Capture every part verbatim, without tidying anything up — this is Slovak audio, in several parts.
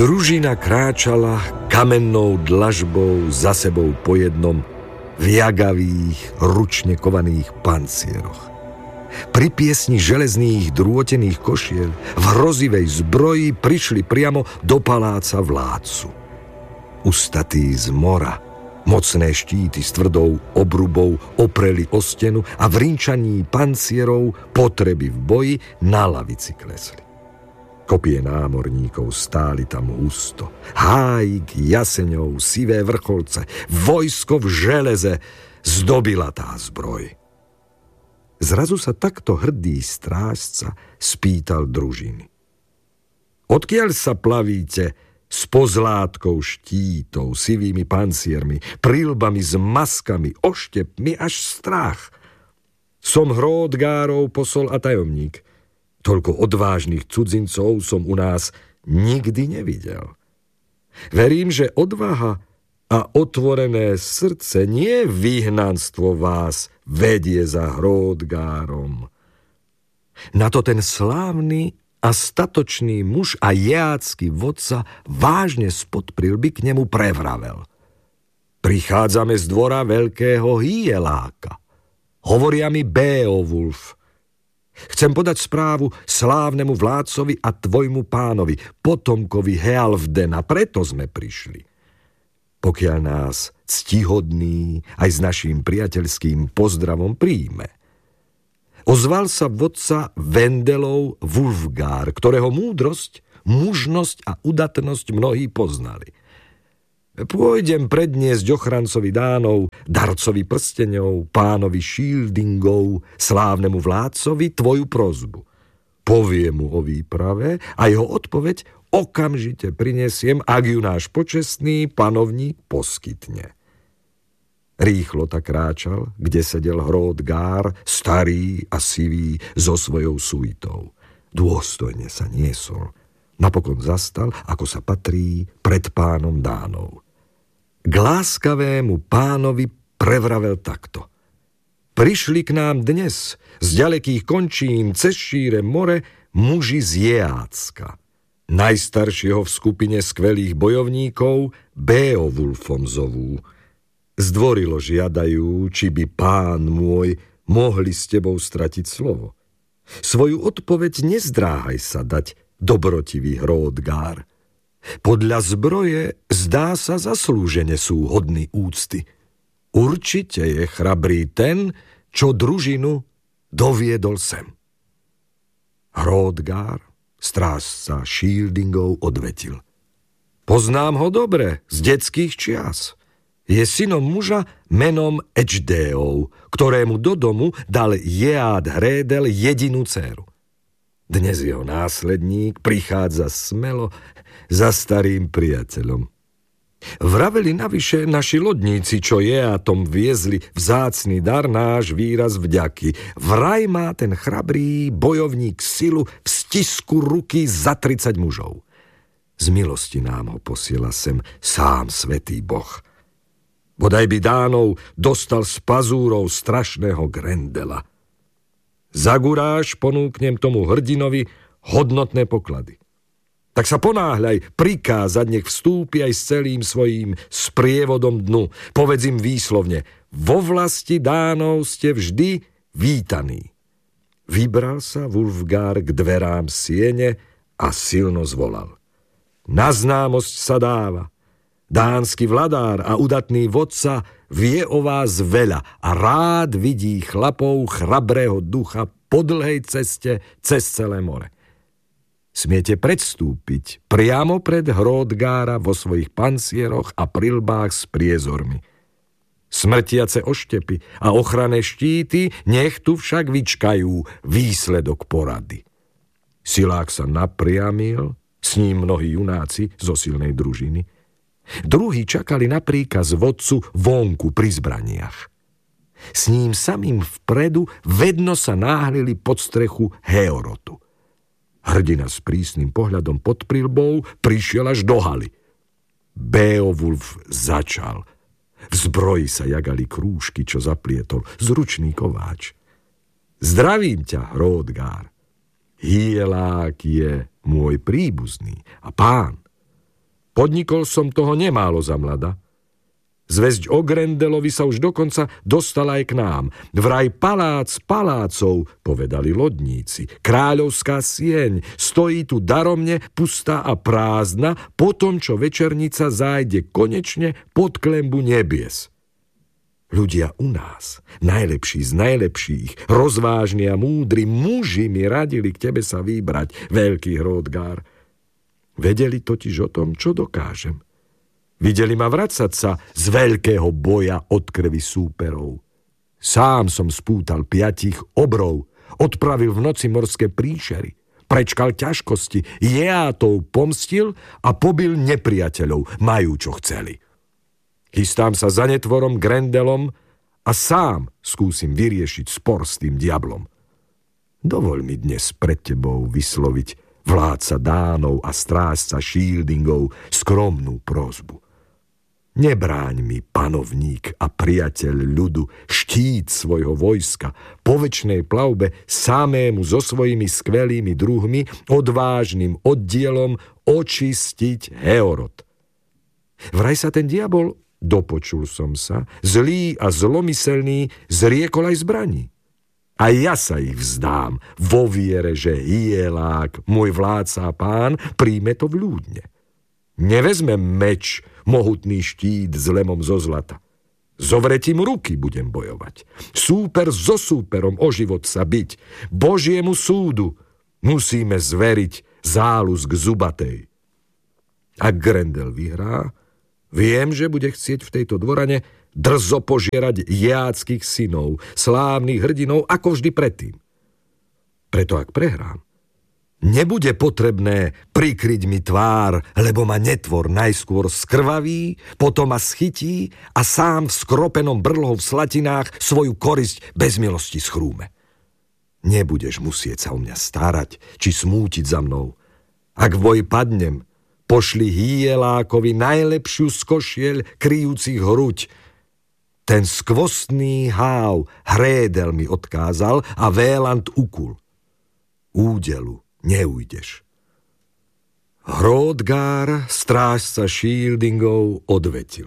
Družina kráčala kamennou dlažbou za sebou po jednom v jagavých, ručne kovaných pancieroch. Pri piesni železných drôtených košiel v hrozivej zbroji prišli priamo do paláca vládcu. Ustatí z mora, mocné štíty s tvrdou obrubou opreli o stenu a v rinčaní pancierov potreby v boji na lavici klesli. Kopie námorníkov stáli tam husto. Hájik, jaseňov, sivé vrcholce, vojsko v železe zdobila tá zbroj. Zrazu sa takto hrdý strážca spýtal družiny. Odkiaľ sa plavíte s pozlátkou štítov, sivými panciermi, prilbami s maskami, oštepmi až strach? Som Hródgárov posol a tajomník. Toľko odvážnych cudzincov som u nás nikdy nevidel. Verím, že odvaha a otvorené srdce, nie vyhnanstvo vás vedie za Hródgárom. Na to ten slávny a statočný muž a jeácky vodca vážne spod prilby k nemu prevravel. Prichádzame z dvora veľkého hieláka. Hovoria mi Beowulf. Chcem podať správu slávnemu vládcovi a tvojmu pánovi, potomkovi Healfdena, preto sme prišli. Pokiaľ nás ctihodný aj s naším priateľským pozdravom príjme. Ozval sa vodca Vendelov Wulfgar, ktorého múdrosť, mužnosť a udatnosť mnohí poznali. Pôjdem predniesť ochrancovi Dánov, darcovi prsteňov, pánovi Shieldingov, slávnemu vládcovi tvoju prosbu. Poviem mu o výprave a jeho odpoveď okamžite prinesiem, ak ju náš počestný panovník poskytne. Rýchlo tak kráčal, kde sedel Hródgár, starý a sivý, so svojou suitou. Dôstojne sa niesol. Napokon zastal, ako sa patrí, pred pánom Dánov. K láskavému pánovi prevravel takto. Prišli k nám dnes z ďalekých končín cez šíre more muži z Jeácka. Najstaršieho v skupine skvelých bojovníkov Beowulfom zovú. Zdvorilo žiadajú, či by pán môj mohli s tebou stratiť slovo. Svoju odpoveď nezdráhaj sa dať, dobrotivý Hródgár. Podľa zbroje zdá sa zaslúžene sú hodný úcty. Určite je chrabrý ten, čo družinu doviedol sem. Hródgár, strážca Shieldingov, odvetil. Poznám ho dobre, z detských čias. Je synom muža menom Ečdéov, ktorému do domu dal Jeád Hrédel jedinú dcéru. Dnes jeho následník prichádza smelo za starým priateľom. Vraveli navyše naši lodníci, čo Jeátom viezli vzácny dar, náš výraz vďaky. Vraj má ten chrabrý bojovník silu v stisku ruky za tridsať mužov. Z milosti nám ho posiela sem sám svätý Boh. Bodaj by Dánov dostal z pazúrov strašného Grendela. Za guráž ponúknem tomu hrdinovi hodnotné poklady. Tak sa ponáhľaj prikázať, nech vstúpi aj s celým svojím sprievodom dnu. Povedz im výslovne, vo vlasti Dánov ste vždy vítaní. Vybral sa Wulfgar k dverám siene a silno zvolal. Na známosť sa dáva. Dánsky vladár a udatný vodca vie o vás veľa a rád vidí chlapov chrabrého ducha po dlhej ceste cez celé more. Smiete predstúpiť priamo pred Hródgára vo svojich pancieroch a prilbách s priezormi. Smrtiace oštepy a ochranné štíty nech tu však vyčkajú výsledok porady. Silák sa napriamil, s ním mnohí junáci zo silnej družiny. Druhí čakali na príkaz vodcu vonku pri zbraniach. S ním samým vpredu vedno sa náhlili pod strechu Heorotu. Hrdina s prísnym pohľadom pod prilbou prišiel až do haly. Beowulf začal. V zbroji sa jagali krúžky, čo zaplietol zručný kováč. Zdravím ťa, Hródgár. Hielák je môj príbuzný a pán. Podnikol som toho nemálo za mlada. Zvesť o Grendelovi sa už dokonca dostala aj k nám. Vraj palác palácov, povedali lodníci. Kráľovská sieň stojí tu daromne, pustá a prázdna, potom, čo večernica zájde konečne pod klembu nebies. Ľudia u nás, najlepší z najlepších, rozvážni a múdri muži mi radili k tebe sa vybrať, veľký Hroðgar. Vedeli totiž o tom, čo dokážem. Videli ma vracať sa z veľkého boja od krvi súperov. Sám som spútal piatich obrov, odpravil v noci morské príšery, prečkal ťažkosti, jeátov pomstil a pobil nepriateľov, majú čo chceli. Chystám sa za netvorom Grendelom a sám skúsim vyriešiť spor s tým diablom. Dovoľ mi dnes pred tebou vysloviť vládca Dánov a strážca Shieldingov skromnú prosbu. Nebráň mi, panovník a priateľ ľudu, štít svojho vojska, po večnej plavbe samému so svojimi skvelými druhmi, odvážnym oddielom očistiť Heorot. Vraj sa ten diabol, dopočul som sa, zlý a zlomyselný, zriekol aj zbraní. A ja sa ich vzdám, vo viere, že Hielák, môj vládca a pán, príjme to vľúdne. Nevezmem meč, mohutný štít s lemom zo zlata. Zovretím ruky budem bojovať. Súper so súperom o život sa byť. Božiemu súdu musíme zveriť záľusk zubatej. Ak Grendel vyhrá, viem, že bude chcieť v tejto dvorane drzo požierať jeáckych synov, slávnych hrdinov, ako vždy predtým. Preto ak prehrám, nebude potrebné prikryť mi tvár, lebo ma netvor najskôr skrvaví, potom ma schytí a sám v skropenom brlohu v slatinách svoju korisť bez milosti schrúme. Nebudeš musieť sa o mňa starať, či smútiť za mnou. Ak v boji padnem, pošli Hielákovi najlepšiu z košiel kryjúcich hruď. Ten skvostný háv Hrédel mi odkázal a Véland ukul. Údelu neujdeš. Hroðgar, strážca Shieldingov, odvetil.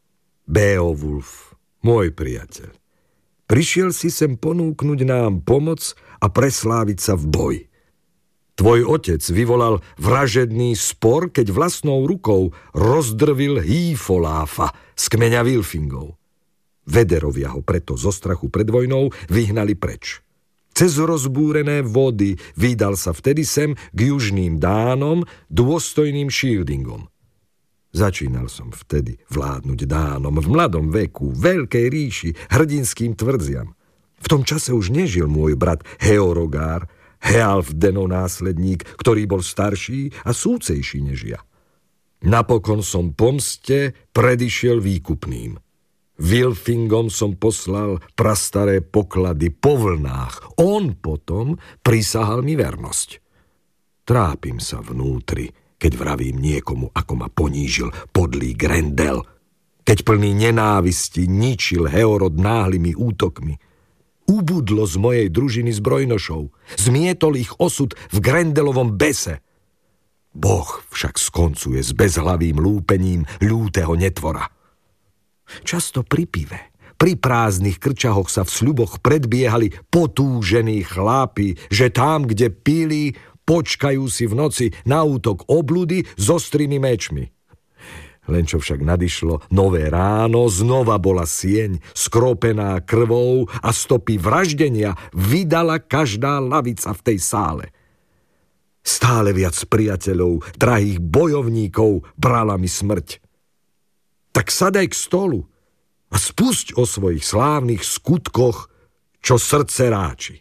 Beowulf, môj priateľ, prišiel si sem ponúknuť nám pomoc a presláviť sa v boji. Tvoj otec vyvolal vražedný spor, keď vlastnou rukou rozdrvil Hífoláfa z kmeňa Vilfingov. Vederovia ho preto zo strachu pred vojnou vyhnali preč. Cez rozbúrené vody vydal sa vtedy sem k južným Dánom, dôstojným Shieldingom. Začínal som vtedy vládnuť Dánom v mladom veku, veľkej ríši, hrdinským tvrdziam. V tom čase už nežil môj brat Heorogár, Healfdenov následník, ktorý bol starší a súcejší než ja. Napokon som pomste predišiel výkupným. Vilfingom som poslal prastaré poklady po vlnách. On potom prisahal mi vernosť. Trápim sa vnútri, keď vravím niekomu, ako ma ponížil podlý Grendel, keď plný nenávisti ničil Heorot náhlymi útokmi. Ubudlo z mojej družiny zbrojnošov, zmietol ich osud v Grendelovom bese. Boh však skoncuje s bezhlavým lúpením ľúteho netvora. Často pri pive, pri prázdnych krčahoch sa v sľuboch predbiehali potúžení chlápi, že tam, kde pili, počkajú si v noci na útok obludy s ostrými mečmi. Len čo však nadišlo nové ráno, znova bola sieň, skropená krvou a stopy vraždenia vydala každá lavica v tej sále. Stále viac priateľov, drahých bojovníkov brala mi smrť. Tak sadaj k stolu a spusť o svojich slávnych skutkoch, čo srdce ráči.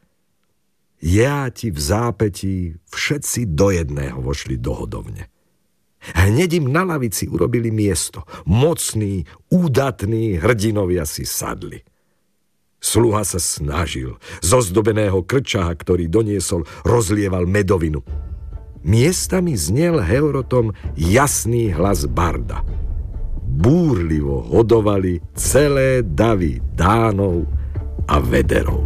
Jeáti v zápätí všetci do jedného vošli do hodovne. Hneď im na lavici urobili miesto. Mocní, údatní hrdinovia si sadli. Sluha sa snažil. Zo zdobeného krčaha, ktorý doniesol, rozlieval medovinu. Miestami znel Heorotom jasný hlas barda. Búrlivo hodovali celé davy Dánov a Vederov.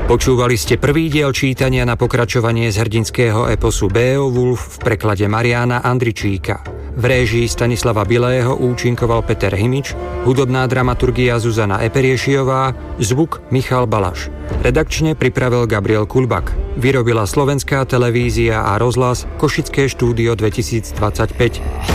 Počúvali ste prvý diel čítania na pokračovanie z hrdinského eposu Beowulf v preklade Mariána Andričíka. V réžii Stanislava Bilého účinkoval Peter Himič, hudobná dramaturgia Zuzana Eperiešiová, zvuk Michal Balaš. Redakčne pripravil Gabriel Kulbak. Vyrobila Slovenská televízia a rozhlas Košické štúdio dvetisícdvadsaťpäť.